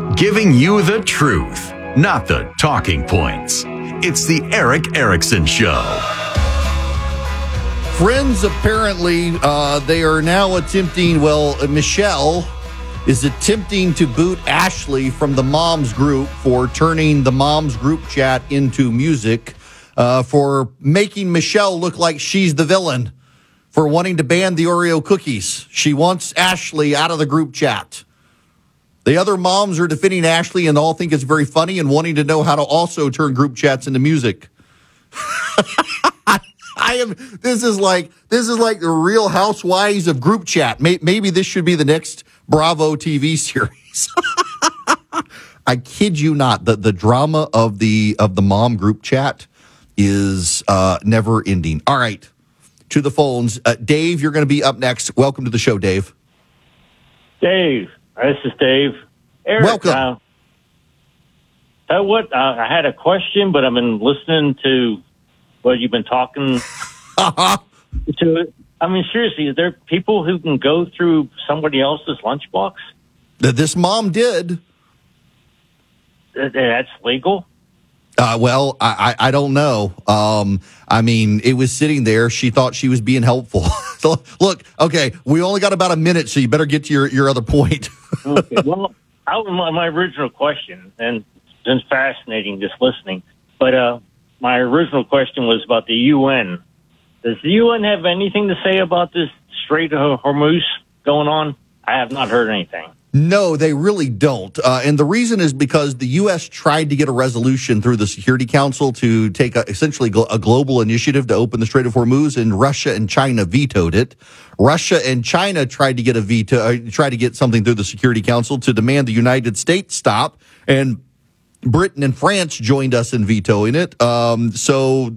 Giving you the truth, not the talking points. It's the Eric Erickson Show. Friends, apparently, they are now attempting, Michelle is attempting to boot Ashley from the Moms group for turning the Moms group chat into music, for making Michelle look like she's the villain, for wanting to ban the Oreo cookies. She wants Ashley out of the group chat. The other moms are defending Ashley and all think it's very funny and wanting to know how to also turn group chats into music. This is like the Real Housewives of group chat. Maybe this should be the next Bravo TV series. I kid you not. The drama of the mom group chat is never ending. All right, to the phones. Dave, you're going to be up next. Welcome to the show, Dave. Dave, this is Dave. Eric, welcome. I had a question, but I've been listening to what you've been talking to. I mean, seriously, is there people who can go through somebody else's lunchbox? This mom did. That's legal? I don't know. I mean, it was sitting there. She thought she was being helpful. So, look, okay, we only got about a minute, so you better get to your other point. Okay, well, my original question, and it's been fascinating just listening, but my original question was about the UN. Does the UN have anything to say about this Strait of Hormuz going on? I have not heard anything. No, they really don't. And the reason is because the U.S. tried to get a resolution through the Security Council to take essentially a global initiative to open the Strait of Hormuz, and Russia and China vetoed it. Russia and China tried to get try to get something through the Security Council to demand the United States stop, and Britain and France joined us in vetoing it. So